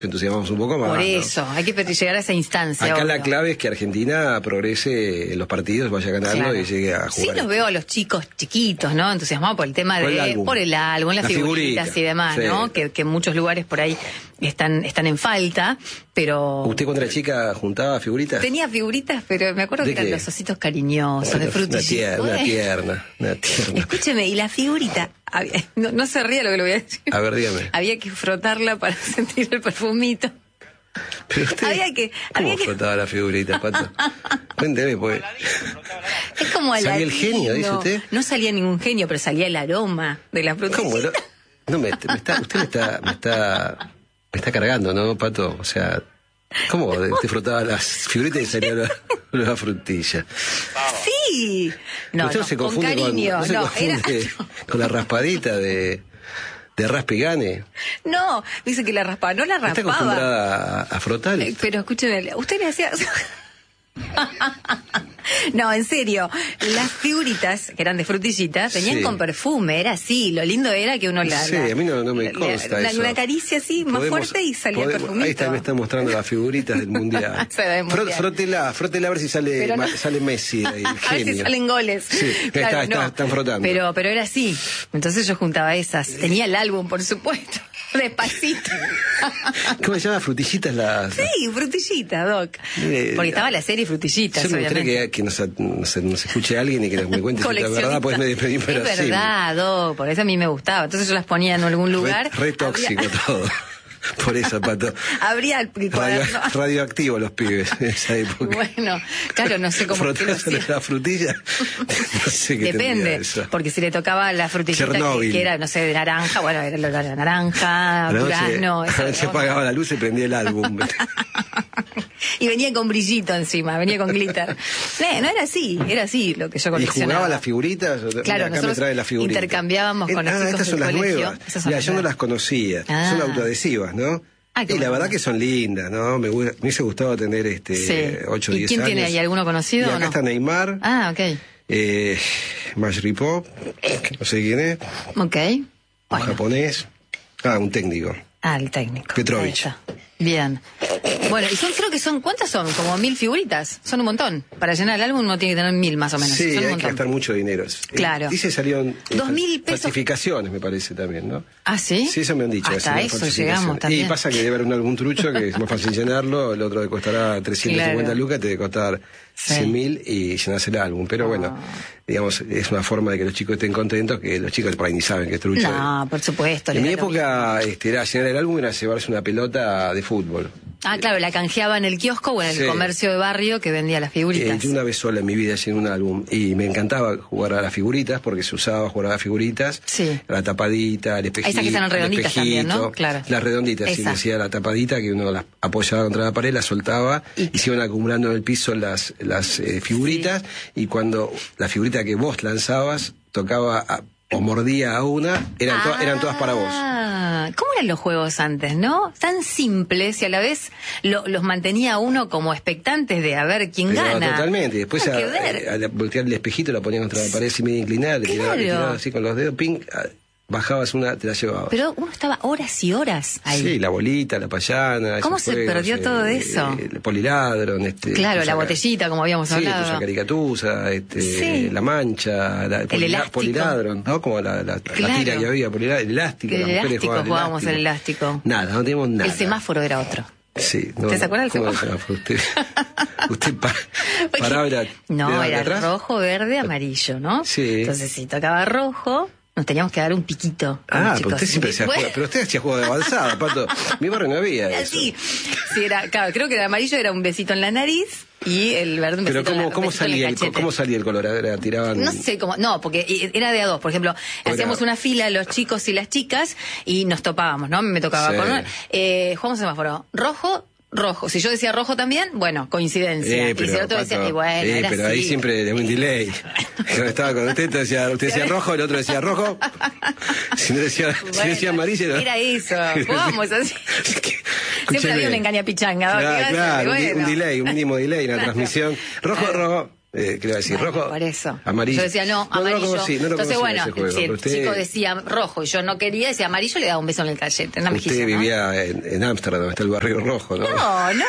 entusiasmamos un poco más. Por eso, ¿no? Hay que llegar a esa instancia. Acá obvio. la clave es que Argentina progrese en los partidos, vaya ganando, claro, y llegue a jugar. Sí, los veo a los chicos chiquitos, ¿no? Entusiasmados por el tema por el álbum, las figuritas y demás, sí, ¿no? Que en muchos lugares por ahí están en falta, pero... ¿Usted cuando era chica juntaba figuritas? Tenía figuritas, pero me acuerdo que eran los ositos cariñosos, de frutillita. Una tierna. Escúcheme, y la figurita, no se ría lo que le voy a decir. A ver, dígame. Había que frotarla para sentir el perfumito. Pero usted, ¿cómo frotaba la figurita, Pato? Cuénteme, pues. Es como ¿Salía el genio, dice usted? No salía ningún genio, pero salía el aroma de la frutillita. ¿Cómo? No, usted me está cargando, ¿no, Pato? O sea, ¿cómo usted frotaba las figuritas y salía la frutilla? Sí. No, usted se confunde con cariño. Con la raspadita de raspa y gane. No, dice que la raspaba, no la raspaba. ¿Está acostumbrada a frotar? Pero escúcheme, usted le hacía... No, en serio, las figuritas que eran de frutillitas venían con perfume, era así, lo lindo era que uno Sí, a mí no me consta eso. Una caricia así, más fuerte y salía el perfumito. Ahí está, me está mostrando las figuritas del Mundial. Frótela a ver si sale Messi, el genio. A ver si salen goles. Sí, claro, están frotando. Pero era así, entonces yo juntaba esas. Tenía el álbum, por supuesto. Despacito. ¿Cómo se llama? ¿Frutillitas? Sí, Frutillitas, Doc. Porque estaba la serie Frutillitas. Yo me gustaría que nos escuche alguien y que me cuente si es verdad, pues me despedí, pero es verdad, Doc, por eso a mí me gustaba. Entonces yo las ponía en algún lugar. Re tóxico todo. Por eso, Pato. Habría radioactivo los pibes en esa época. Bueno, claro, no sé cómo... Frotándole la frutilla. No sé qué depende, eso. porque si le tocaba la frutillita que era, no sé, de naranja, bueno, era la naranja, durazno... Se apagaba la luz y prendía el álbum. Y venía con brillito encima, venía con glitter. No era así lo que yo coleccionaba. ¿Y jugaba las figuritas? Claro, acá me trae las figuritas. Intercambiábamos con los chicos estas son del las colegio. nuevas. Yo no las conocía. Son autoadhesivas, ¿no? Y la verdad que son lindas, ¿no? Me hubiese gustado tener 8 o 10 años. ¿Y quién tiene ahí? ¿Alguno conocido? Y acá está Neymar. Ah, ok. Majripov, que no sé quién es. Ok. Un japonés. Un técnico. El técnico. Petrovich. Bien. Bueno, y creo que son, ¿cuántas son? Como 1000 figuritas. Son un montón. Para llenar el álbum uno tiene que tener 1000 más o menos. Sí, hay que gastar mucho dinero. Claro. Dice salieron 2000 pesos. Falsificaciones, me parece también, ¿no? ¿Ah, sí? Sí, eso me han dicho. Hasta eso llegamos también. Y pasa que debe haber un álbum trucho que es más fácil llenarlo, el otro te costará 350 lucas, te debe costar 100.000 y llenas el álbum. Pero bueno, digamos, es una forma de que los chicos estén contentos, que los chicos por ahí ni saben que es trucho. No, por supuesto. En mi época, era llenar el álbum, era llevarse una pelota de fútbol. Claro, la canjeaba en el kiosco o en el comercio de barrio que vendía las figuritas. Yo una vez sola en mi vida llené un álbum y me encantaba jugar a las figuritas porque se usaba jugar a las figuritas. Sí. La tapadita, el espejito. Esas que eran redonditas también, ¿no? Claro. Las redonditas, sí, decía la tapadita que uno las apoyaba contra la pared, las soltaba y se iban acumulando en el piso las figuritas y cuando la figurita que vos lanzabas tocaba o mordía a una, eran todas para vos. ¿Cómo eran los juegos antes, no? Tan simples y a la vez los mantenía uno como expectantes de a ver quién gana. Totalmente. Después al voltear el espejito la ponía contra la pared así medio inclinada, le tiraba así con los dedos, ping, bajabas una, te la llevabas. Pero uno estaba horas y horas ahí. Sí, la bolita, la payana. ¿Cómo se perdió todo eso? El poliladron. Claro, la botellita, como habíamos hablado. Sí, caricatusa, la mancha, el elástico. Poliladron, ¿no? Como la tira que había, el elástico. El elástico, jugábamos el elástico. Nano teníamos nada. El semáforo era otro. Sí. ¿Usted se acuerda del semáforo? Usted paraba era rojo, verde, amarillo, ¿no? Sí. Entonces, si tocaba rojo... Nos teníamos que dar un piquito. Pero usted siempre pero usted hacía juego de avanzada, Pato. Mi barrio no había eso. Sí, claro, creo que el amarillo era un besito en la nariz y el verde un besito Pero ¿cómo salía el color? ¿Tiraban? No sé cómo, porque era de a dos. Por ejemplo, hacíamos una fila los chicos y las chicas y nos topábamos, ¿no? Me tocaba jugamos semáforo rojo. Si yo decía rojo también, bueno, coincidencia. Pero, y si el otro decía, bueno, era pero así. ahí siempre de un delay. Cuando estaba con usted decía rojo, el otro decía rojo. Si decía amarillo. Era eso, jugábamos así. Siempre había una engañapichanga. Claro, un delay, un mínimo delay en la transmisión. Rojo. ¿Qué le iba a decir? Bueno, ¿Rojo? Por eso. Amarillo. Yo decía no, amarillo. Entonces, bueno, juego, si el usted, chico decía rojo y yo no quería, decía amarillo, le daba un beso en el cachete, en la mejilla. Usted vivía en Ámsterdam, está el barrio rojo, ¿no? No.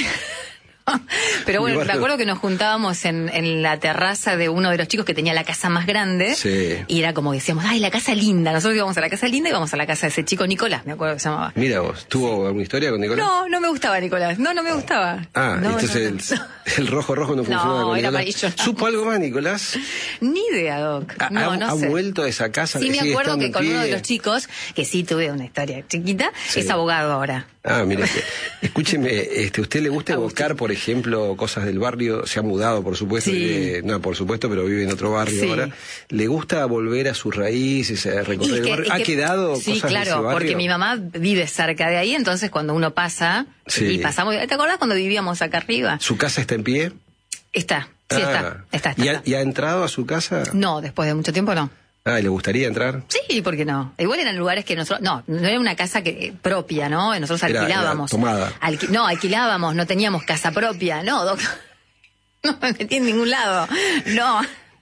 Pero bueno, me acuerdo que nos juntábamos en la terraza de uno de los chicos que tenía la casa más grande. Sí. Y era como que decíamos, ay, la casa linda. Nosotros íbamos a la casa linda y íbamos a la casa de ese chico Nicolás, me acuerdo que se llamaba. Mira vos, ¿tuvo alguna historia con Nicolás? No me gustaba Nicolás. No me gustaba. Entonces el rojo no funcionaba con era Nicolás. Amarillo, no. ¿Supo algo más, Nicolás? Ni idea, Doc. No ¿Ha sé. vuelto a esa casa? Sí, me acuerdo que con uno de los chicos. chicos, que sí tuve una historia chiquita, es abogado ahora. Mire, escúcheme, ¿usted le gusta evocar, por ejemplo, cosas del barrio? Se ha mudado, por supuesto, Sí. no, por supuesto, pero vive en otro barrio ahora. ¿Le gusta volver a sus raíces, a recorrer el barrio? ¿Ha quedado cosas de ese barrio? Sí, claro, porque mi mamá vive cerca de ahí, entonces cuando uno pasa, y pasamos, ¿te acordás cuando vivíamos acá arriba? ¿Su casa está en pie? Está, sí, está. ¿Y ha entrado a su casa? No, después de mucho tiempo no. ¿Y le gustaría entrar? Sí, ¿por qué no? Igual eran lugares que nosotros... No era una casa propia, ¿no? Nosotros alquilábamos. Era tomada. Alquilábamos, no teníamos casa propia. No, doctor. No me metí en ningún lado. No.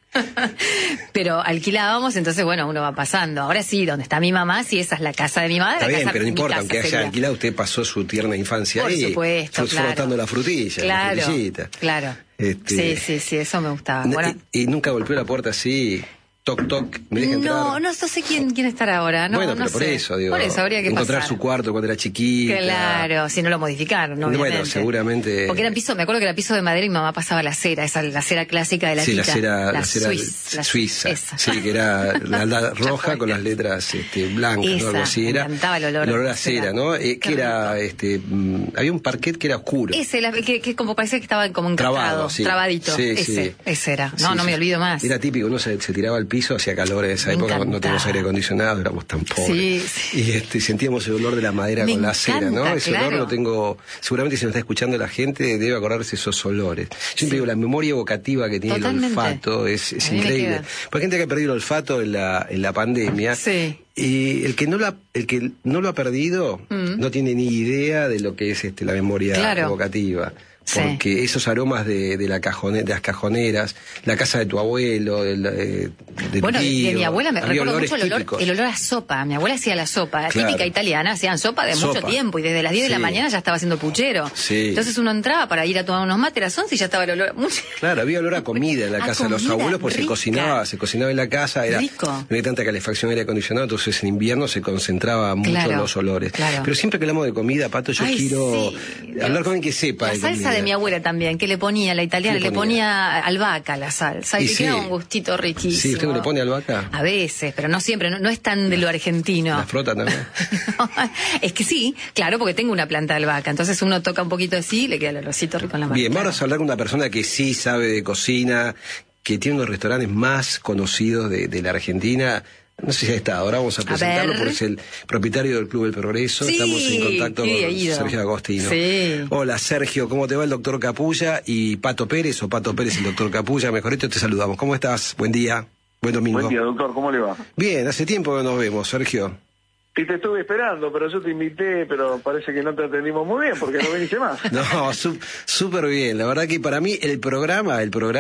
Pero alquilábamos, entonces, bueno, uno va pasando. Ahora sí, donde está mi mamá, sí, esa es la casa de mi madre. Está bien, pero no importa, aunque haya alquilado, usted pasó su tierna infancia ahí. Por supuesto, claro. Frotando la frutilla, la frutillita. Claro. Sí, eso me gustaba. Bueno, ¿Y nunca golpeó la puerta así... Toc, toc, me deja entrar? No sé quién estará ahora. No, bueno, pero no por sé. eso, digo. Por eso habría que encontrar pasar su cuarto cuando era chiquita. Claro, si no lo modificaron, ¿no? Bueno, seguramente. Porque era piso, me acuerdo que era piso de madera y mi mamá pasaba la cera, la cera clásica de la tita. La cera suiza. Esa. Sí, que era la roja con las letras blancas, ¿no? Algo así. Me encantaba el olor a cera, ¿no? Que era, había un parquet que era oscuro. Ese, que como parecía que estaba como encastrado, trabadito. Ese era. No me olvido más. Era típico, uno se tiraba al piso, hacía calor en esa época, no teníamos aire acondicionado, éramos tan pobres. Y sentíamos el olor de la madera con la cera, ¿no? Ese olor lo tengo, seguramente si nos está escuchando la gente debe acordarse esos olores. Yo siempre digo, la memoria evocativa que tiene el olfato es increíble. Porque hay gente que ha perdido el olfato en la pandemia. Sí. Y el que no lo ha perdido no tiene ni idea de lo que es la memoria evocativa. Porque esos aromas de las cajoneras, la casa de tu abuelo, de tu tío, de mi abuela me recuerdo mucho el olor a sopa. Mi abuela hacía la sopa, típica italiana, hacían sopa de mucho tiempo y desde las 10 de la mañana ya estaba haciendo puchero. Sí. Entonces uno entraba para ir a tomar unos mates a las 11 y ya estaba el olor. Claro, había olor a comida en la casa de los abuelos porque se cocinaba en la casa, no había tanta calefacción, aire acondicionado, entonces en invierno se concentraba mucho los olores. Claro. Pero siempre que hablamos de comida, Pato, yo quiero hablar con alguien que sepa la de salsa comida. De mi abuela también, que le ponía, la italiana, le ponía albahaca a la salsa y queda un gustito riquísimo. Sí, ¿usted no le pone albahaca? A veces, pero no siempre, no es tan de lo argentino. ¿La frota también? Es que sí, claro, porque tengo una planta de albahaca, entonces uno toca un poquito así y le queda el olorcito rico en la mano. Bien, vamos a hablar con una persona que sí sabe de cocina, que tiene uno de los restaurantes más conocidos de la Argentina. No sé si está, ahora vamos a presentarlo porque es el propietario del Club del Progreso. Sí, estamos en contacto con Sergio Agostino. Sí. Hola Sergio, ¿cómo te va el doctor Capulla y Pato Pérez, o Pato Pérez y el doctor Capulla? Mejor dicho, te saludamos. ¿Cómo estás? Buen día, buen domingo. Buen día, doctor, ¿cómo le va? Bien, hace tiempo que nos vemos, Sergio. Y te estuve esperando, pero yo te invité, pero parece que no te atendimos muy bien porque no viniste más. No, súper bien. La verdad que para mí el programa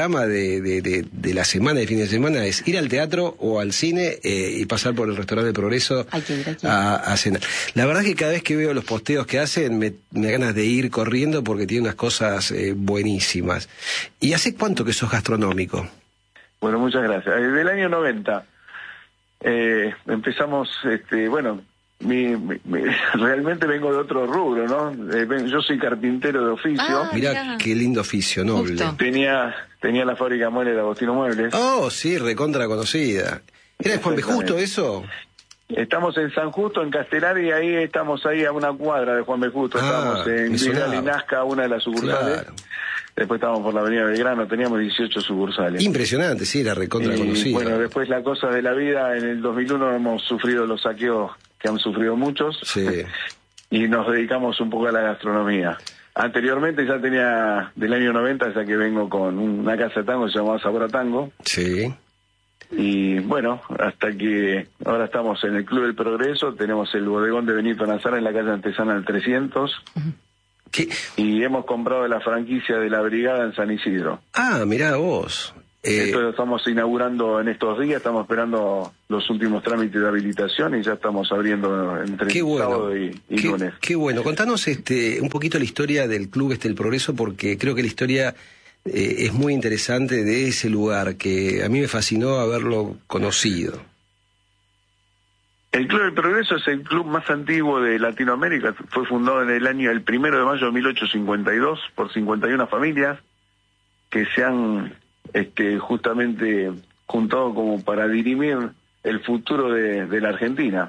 de la semana, de fin de semana, es ir al teatro o al cine y pasar por el restaurante del Progreso a cenar. La verdad que cada vez que veo los posteos que hacen me da ganas de ir corriendo porque tiene unas cosas buenísimas. ¿Y hace cuánto que sos gastronómico? Bueno, muchas gracias. Desde el año 90. Empezamos, realmente vengo de otro rubro, ¿no? Yo soy carpintero de oficio. Mirá qué lindo oficio, noble. Justo. Tenía la fábrica mueble de Agostino Muebles. Oh, sí, recontra conocida. ¿Era de Juan B. Justo eso? Estamos en San Justo, en Castelar, y ahí estamos a una cuadra de Juan B. Justo. Estamos en Vidal y Nazca, una de las sucursales. Claro. Después estábamos por la avenida Belgrano, teníamos 18 sucursales. Impresionante, sí, era recontra conocida. Bueno, después las cosas de la vida, en el 2001 hemos sufrido los saqueos que han sufrido muchos. Sí. Y nos dedicamos un poco a la gastronomía. Anteriormente ya tenía, del año 90, ya que vengo con una casa de tango que se llamaba Sabor a Tango. Sí. Y bueno, hasta que ahora estamos en el Club del Progreso, tenemos el bodegón de Benito Nazar en la calle Antesana del 300. Y hemos comprado la franquicia de la Brigada en San Isidro. Ah, mirá vos. Esto lo estamos inaugurando en estos días, estamos esperando los últimos trámites de habilitación y ya estamos abriendo entre sábado y lunes. Qué bueno. Contanos un poquito la historia del club El Progreso, porque creo que la historia es muy interesante de ese lugar, que a mí me fascinó haberlo conocido. El Club El Progreso es el club más antiguo de Latinoamérica. Fue fundado en el 1 de mayo de 1852 por 51 familias que se han justamente juntado como para dirimir el futuro de la Argentina.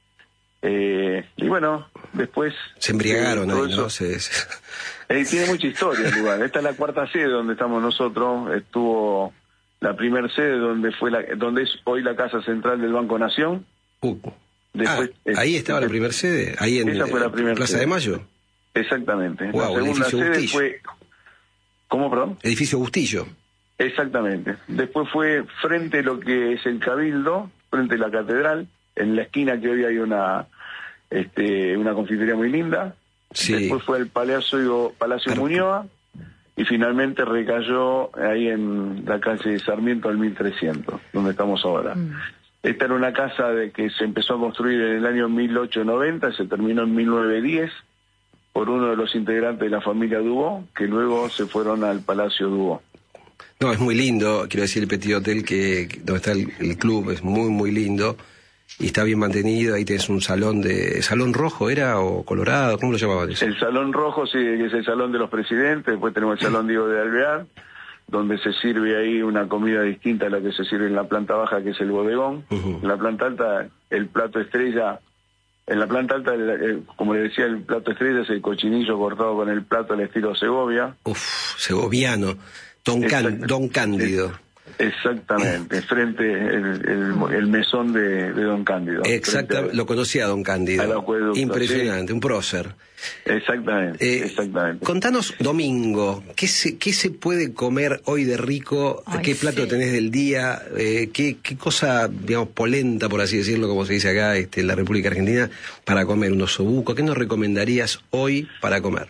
Y bueno, después... Se embriagaron ahí, ¿no? Tiene mucha historia el lugar. Esta es la cuarta sede donde estamos nosotros. Estuvo la primera sede donde es hoy la Casa Central del Banco Nación. Después, ahí estaba la primera sede, ahí en esa fue la primera Plaza sede. de Mayo. Exactamente. Wow, la segunda sede Bustillo. fue... ¿Cómo, perdón? Edificio Bustillo. Exactamente. Después fue frente a lo que es el Cabildo, frente a la Catedral, en la esquina que hoy hay una confitería muy linda. Sí. Después fue el Palacio Muñoa y finalmente recayó ahí en la calle Sarmiento al 1300, donde estamos ahora. Esta era una casa que se empezó a construir en el año 1890 y se terminó en 1910 por uno de los integrantes de la familia Dubó, que luego se fueron al Palacio Dubó. No, es muy lindo, quiero decir, el Petit Hotel donde está el club, es muy, muy lindo y está bien mantenido. Ahí tenés un ¿salón rojo era o colorado? ¿Cómo lo llamaban eso? El salón rojo, sí, que es el salón de los presidentes. Después tenemos el salón Diego de Alvear, donde se sirve ahí una comida distinta a la que se sirve en la planta baja, que es el bodegón. En la planta alta, el plato estrella. En la planta alta, como le decía, el plato estrella es el cochinillo cortado con el plato al estilo Segovia. Segoviano. Don Cándido. Exactamente, frente el mesón de Don Cándido. Exactamente, lo conocía Don Cándido. Impresionante, sí. Un prócer. Exactamente. Contanos, domingo, ¿qué se puede comer hoy de rico? ¿Qué plato tenés del día? ¿Qué cosa, digamos, polenta, por así decirlo, como se dice acá en la República Argentina, para comer? Un osobuco. ¿Qué nos recomendarías hoy para comer?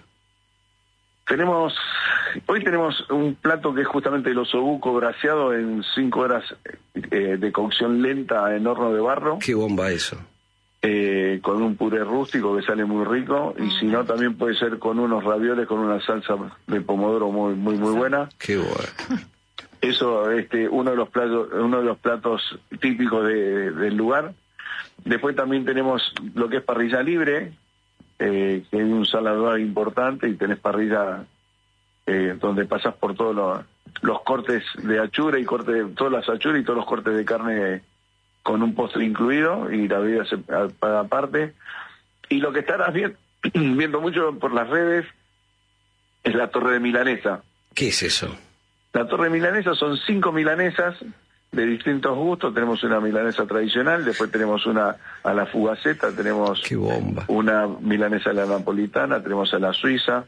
Hoy tenemos un plato que es justamente el osobuco braseado en 5 horas de cocción lenta en horno de barro. Qué bomba eso. Con un puré rústico que sale muy rico, y si no también puede ser con unos ravioles con una salsa de pomodoro muy muy muy buena. Qué bueno. Eso uno de los platos típicos del lugar. Después también tenemos lo que es parrilla libre, que es un salador importante, y tenés parrilla donde pasas por todos los cortes de achura y todas las achuras y todos los cortes de carne con un postre incluido, y la bebida se paga aparte. Y lo que estarás viendo mucho por las redes es la torre de milanesa. ¿Qué es eso? La torre de milanesa son 5 milanesas de distintos gustos. Tenemos una milanesa tradicional, después tenemos una a la fugaceta, tenemos ¡qué bomba! Una milanesa a la napolitana, tenemos a la suiza,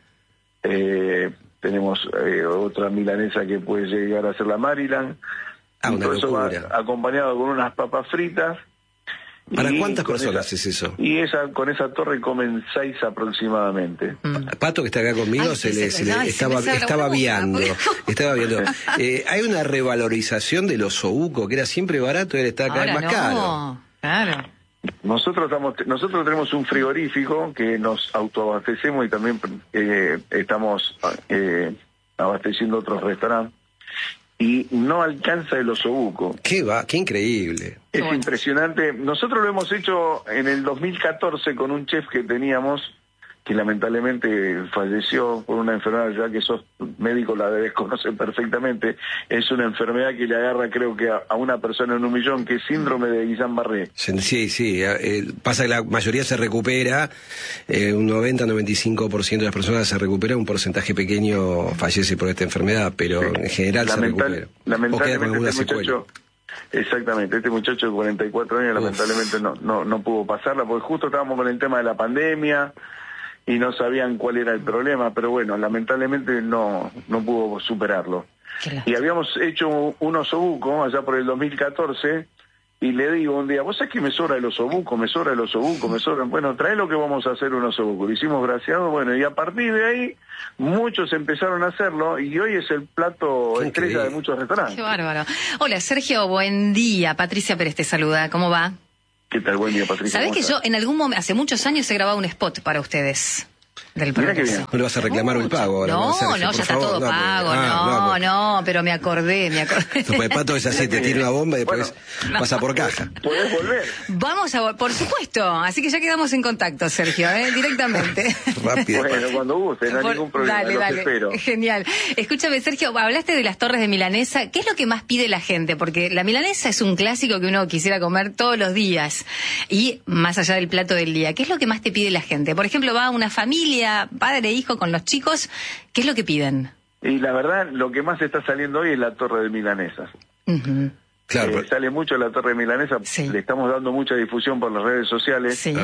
tenemos otra milanesa que puede llegar a ser la Maryland. Una todo eso va locura. acompañado con unas papas fritas. ¿Para cuántas personas es eso? Y con esa torre comen 6 aproximadamente. Pato, que está acá conmigo, estaba viando. Hay una revalorización del osobuco, que era siempre barato y ahora está cada vez más caro. Claro. Nosotros tenemos un frigorífico que nos autoabastecemos, y también estamos abasteciendo otros restaurantes, y no alcanza el osobuco. ¡Qué increíble! Es impresionante. Nosotros lo hemos hecho en el 2014 con un chef que teníamos, que lamentablemente falleció por una enfermedad, ya que sos médico la debes conocer perfectamente. Es una enfermedad que le agarra, creo que a una persona en 1.000.000, que es síndrome de Guillain-Barré. Sí. Pasa que la mayoría se recupera, un 90-95% de las personas se recupera, un porcentaje pequeño fallece por esta enfermedad, pero en general se recupera. Lamentablemente este muchacho de 44 años lamentablemente no pudo pasarla, porque justo estábamos con el tema de la pandemia y no sabían cuál era el problema, pero bueno, lamentablemente no pudo superarlo. Y habíamos hecho un osobuco allá por el 2014, y le digo un día, vos sabés que me sobra el osobuco, me sobra, bueno, trae lo que vamos a hacer un osobuco. Lo hicimos graciado, bueno, y a partir de ahí muchos empezaron a hacerlo y hoy es el plato estrella de muchos restaurantes. Qué bárbaro. Hola, Sergio, buen día. Patricia Pérez te saluda, ¿cómo va? ¿Qué tal? Buen día, Patricia. ¿Sabés que yo en algún momento, hace muchos años, he grabado un spot para ustedes? Del progreso. No le vas a reclamar el pago ahora. No, Sergio, ya está todo pago. No, pero me acordé. Pues Pato es así, te tira una bomba y después pasa por caja. ¿Podés volver? Por supuesto. Así que ya quedamos en contacto, Sergio, directamente. Rápido. Bueno, cuando guste, no hay ningún problema. Dale. Espero. Genial. Escúchame, Sergio, hablaste de las torres de milanesa. ¿Qué es lo que más pide la gente? Porque la milanesa es un clásico que uno quisiera comer todos los días. Y más allá del plato del día, ¿qué es lo que más te pide la gente? Por ejemplo, va una familia, padre e hijo con los chicos, ¿qué es lo que piden? Y la verdad, lo que más está saliendo hoy es la torre de milanesas. Uh-huh. Claro. Sale mucho la torre de milanesa, sí. Le estamos dando mucha difusión por las redes sociales. Sí.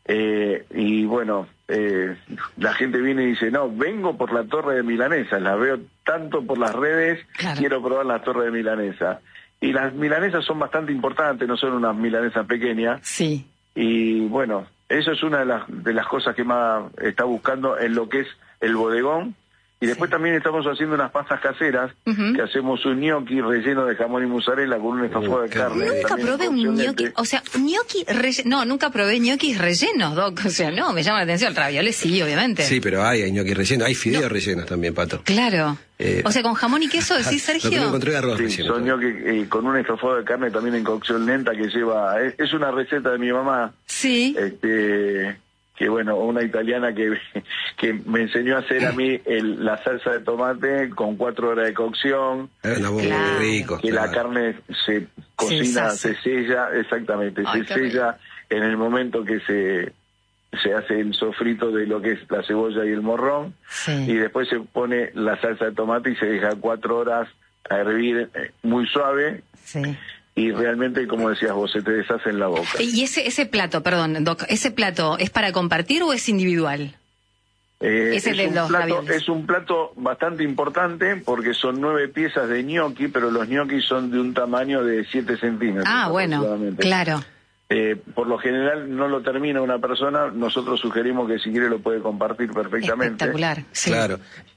Y bueno, la gente viene y dice, no, vengo por la torre de milanesa, la veo tanto por las redes, claro. Quiero probar la torre de milanesa. Y las milanesas son bastante importantes, no son unas milanesas pequeñas. Sí. Y bueno, eso es una de las cosas que más está buscando en lo que es el bodegón. Y después también estamos haciendo unas pastas caseras, que hacemos un gnocchi relleno de jamón y mozzarella con un estofado de carne. Nunca probé un gnocchi, o sea, gnocchi relleno, no, nunca probé gnocchis rellenos, Doc, o sea, no, me llama la atención, el ravioli sí, obviamente. Sí, pero hay gnocchi rellenos, hay fideos rellenos también, Pato. Claro. O sea, con jamón y queso, ¿decís, Sergio? Lo que me encontré arroz relleno. Son gnocchi con un estofado de carne también en cocción lenta que lleva, es una receta de mi mamá. Sí. Que bueno, una italiana que me enseñó a hacer a mí la salsa de tomate con 4 horas de cocción. Muy rico. Que la carne se cocina, se sella, exactamente, se sella en el momento que se hace el sofrito de lo que es la cebolla y el morrón. Sí. Y después se pone la salsa de tomate y se deja 4 horas a hervir muy suave. Sí. Y realmente, como decías vos, se te deshace en la boca. ¿Y ese plato, perdón, Doc, ese plato es para compartir o es individual? Es un plato bastante importante porque son 9 piezas de gnocchi, pero los gnocchi son de un tamaño de 7 centímetros. Ah, bueno, claro. Por lo general no lo termina una persona, nosotros sugerimos que si quiere lo puede compartir perfectamente. Espectacular, sí. Claro.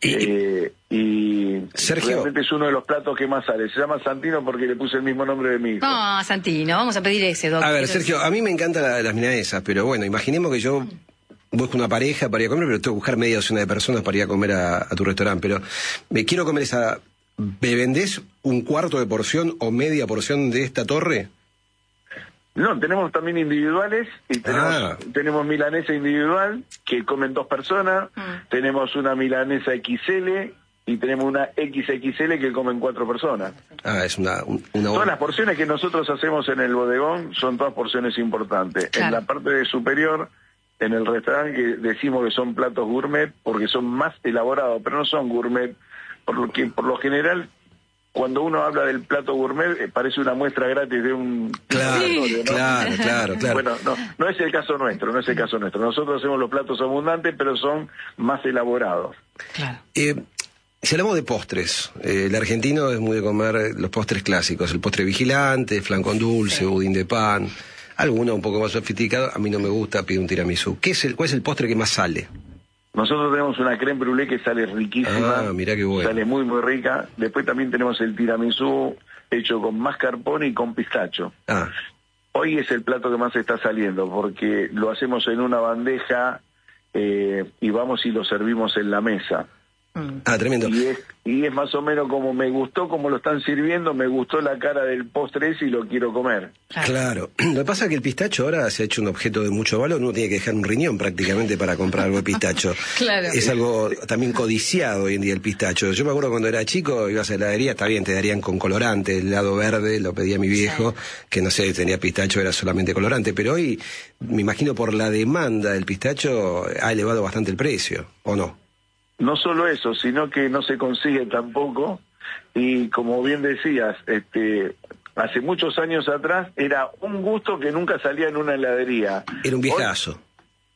Y Sergio, realmente es uno de los platos que más sale. Se llama Santino porque le puse el mismo nombre de mi hijo. No, Santino, vamos a pedir ese, Doc. A ver, Sergio, a mí me encantan las milanesas, pero bueno, imaginemos que yo busco una pareja para ir a comer, pero tengo que buscar media docena de personas para ir a comer a tu restaurante, pero me quiero comer esa... ¿Me vendés un cuarto de porción o media porción de esta torre? No, tenemos también individuales y tenemos milanesa individual que comen 2 personas, tenemos una milanesa XL y tenemos una XXL que comen 4 personas. Es una Todas las porciones que nosotros hacemos en el bodegón son todas porciones importantes. Claro. En la parte superior, en el restaurante, que decimos que son platos gourmet porque son más elaborados, pero no son gourmet, por lo general... Cuando uno habla del plato gourmet, parece una muestra gratis de un... Claro. Bueno, no es el caso nuestro, Nosotros hacemos los platos abundantes, pero son más elaborados. Claro. Si hablamos de postres, el argentino es muy de comer los postres clásicos, el postre vigilante, flan con dulce, budín de pan, alguno un poco más sofisticado, a mí no me gusta, pido un tiramisú. ¿Cuál es el postre que más sale? Nosotros tenemos una crème brûlée que sale riquísima, mirá qué bueno. Sale muy muy rica. Después también tenemos el tiramisú hecho con mascarpone y con pistacho. Hoy es el plato que más está saliendo porque lo hacemos en una bandeja y vamos y lo servimos en la mesa. Tremendo. Y es más o menos como me gustó como lo están sirviendo, me gustó la cara del postre ese y lo quiero comer. Claro. Lo que pasa es que el pistacho ahora se ha hecho un objeto de mucho valor, uno tiene que dejar un riñón prácticamente para comprar algo de pistacho. Claro. Es algo también codiciado hoy en día el pistacho. Yo me acuerdo cuando era chico, ibas a la heladería, está bien, te darían con colorante, el lado verde, lo pedía mi viejo, que no sé, tenía pistacho, era solamente colorante, pero hoy, me imagino por la demanda del pistacho, ha elevado bastante el precio, ¿o no? No solo eso, sino que no se consigue tampoco, y como bien decías, hace muchos años atrás era un gusto que nunca salía en una heladería. Era un viejazo.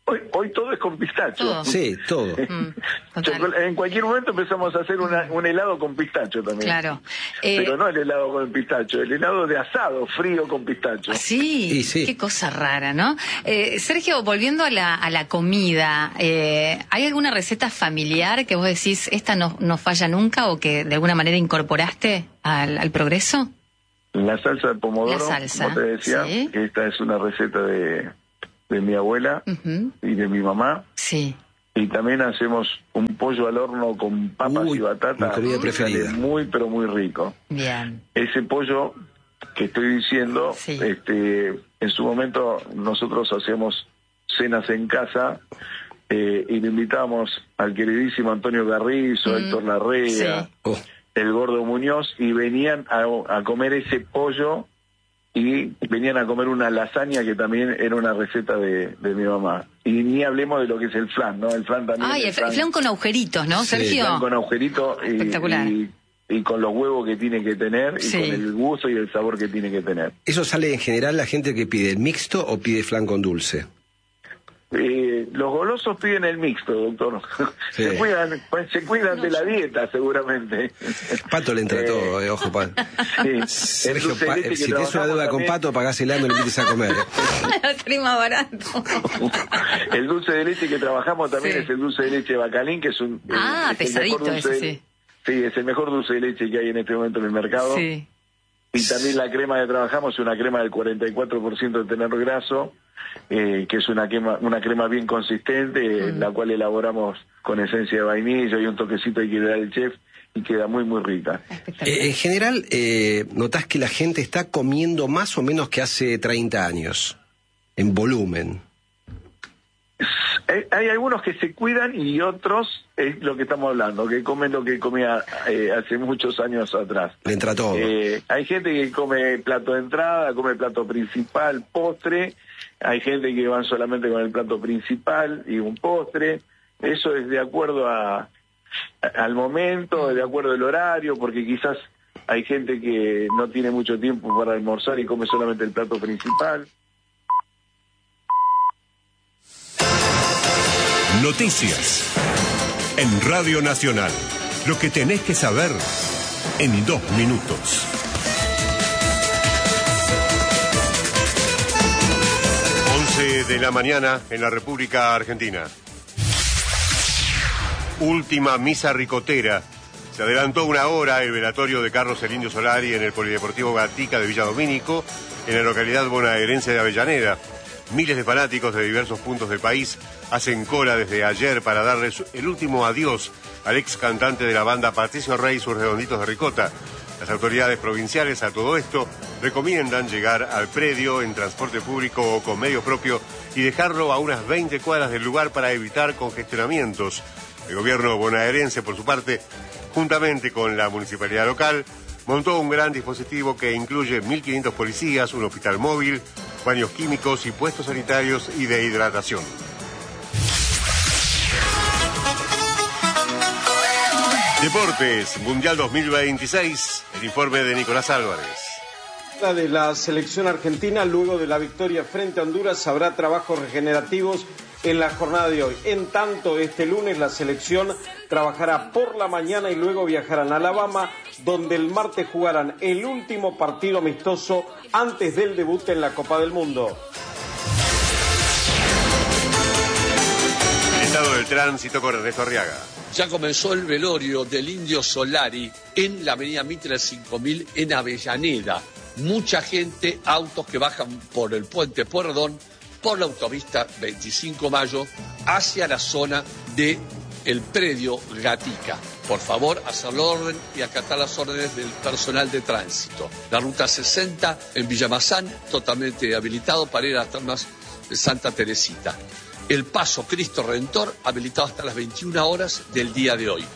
Hoy todo es con pistacho. Todo. Sí, todo. En cualquier momento empezamos a hacer un helado con pistacho también. Claro. Pero no el helado con pistacho, el helado de asado frío con pistacho. Sí, sí. Qué cosa rara, ¿no? Sergio, volviendo a la comida, ¿hay alguna receta familiar que vos decís, esta no falla nunca o que de alguna manera incorporaste al progreso? La salsa de pomodoro, como te decía, sí. Esta es una receta de mi abuela y de mi mamá. Sí. Y también hacemos un pollo al horno con papas y batata. Mi comida preferida. Muy, pero muy rico. Bien. Ese pollo que estoy diciendo, Sí. en su momento nosotros hacíamos cenas en casa y le invitábamos al queridísimo Antonio Garrizo, Héctor Larrea, Sí. el Gordo Muñoz, y venían a comer ese pollo y venían a comer una lasaña que también era una receta de mi mamá. Y ni hablemos de lo que es el flan, ¿no? El flan también. Ay, el flan con agujeritos, ¿no, Sí, Sergio? Flan con agujerito Espectacular. y con los huevos que tiene que tener Sí. y con el gusto y el sabor que tiene que tener. ¿Eso sale en general la gente que pide el mixto o pide flan con dulce? Los golosos piden el mixto, doctor. Sí. Se cuidan de la dieta, seguramente. Pato le entra todo, ojo, Pato. Sí. El Sergio, dulce de leche que si tienes una trabajamos deuda con también, Pato, pagásela y no le invites a comer. Salí más barato. el dulce de leche que trabajamos también Sí. es el dulce de leche Bacalín, que es un... es el mejor pesadito dulce ese, de- sí. Sí, es el mejor dulce de leche que hay en este momento en el mercado. Sí. Y también la crema que trabajamos es una crema del 44% de tenor graso, que es una crema bien consistente, la cual elaboramos con esencia de vainilla y un toquecito que le da el chef, y queda muy, muy rica. En general, notás que la gente está comiendo más o menos que hace 30 años, en volumen. Hay algunos que se cuidan y otros, es lo que estamos hablando, que comen lo que comía hace muchos años atrás. Le entra todo. Hay gente que come plato de entrada, come plato principal, postre. Hay gente que van solamente con el plato principal y un postre. Eso es de acuerdo al momento, de acuerdo al horario, porque quizás hay gente que no tiene mucho tiempo para almorzar y come solamente el plato principal. Noticias en Radio Nacional. Lo que tenés que saber en 2 minutos. 11 de la mañana en la República Argentina. Última misa ricotera. Se adelantó 1 hora el velatorio de Carlos el Indio Solari en el Polideportivo Gatica de Villa Domínico, en la localidad bonaerense de Avellaneda. Miles de fanáticos de diversos puntos del país hacen cola desde ayer para darles el último adiós al ex cantante de la banda Patricio Rey y sus Redonditos de Ricota. Las autoridades provinciales a todo esto recomiendan llegar al predio en transporte público o con medio propio y dejarlo a unas 20 cuadras del lugar para evitar congestionamientos. El gobierno bonaerense, por su parte, juntamente con la municipalidad local, montó un gran dispositivo que incluye 1.500 policías, un hospital móvil, baños químicos y puestos sanitarios y de hidratación. Deportes, Mundial 2026, el informe de Nicolás Álvarez. De la selección argentina, luego de la victoria frente a Honduras, habrá trabajos regenerativos en la jornada de hoy. En tanto, este lunes la selección trabajará por la mañana y luego viajarán a Alabama, donde el martes jugarán el último partido amistoso antes del debut en la Copa del Mundo. El estado del tránsito con Ernesto Arriaga. Ya comenzó el velorio del Indio Solari en la avenida Mitre 5000 en Avellaneda. Mucha gente, autos que bajan por el puente Pueyrredón, por la autovista 25 Mayo, hacia la zona del predio Gatica. Por favor, hacer el orden y acatar las órdenes del personal de tránsito. La ruta 60 en Villamazán, totalmente habilitado para ir a las termas de Santa Teresita. El paso Cristo Redentor, habilitado hasta las 21 horas del día de hoy.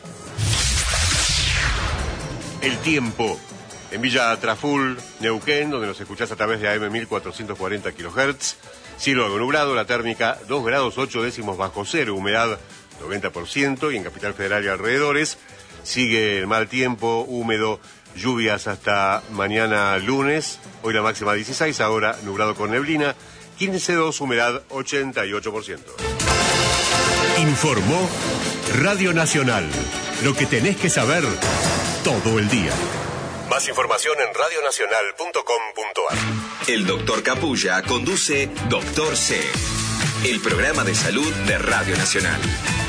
El tiempo. En Villa Traful, Neuquén, donde nos escuchás a través de AM 1440 kHz. Cielo algo nublado, la térmica 2 grados 8 décimos bajo cero, humedad 90%, y en Capital Federal y alrededores sigue el mal tiempo, húmedo, lluvias hasta mañana lunes. Hoy la máxima 16, ahora nublado con neblina, 15,2, humedad 88%. Informó Radio Nacional. Lo que tenés que saber todo el día. Más información en radionacional.com.ar. El doctor Capulla conduce Doctor C, el programa de salud de Radio Nacional.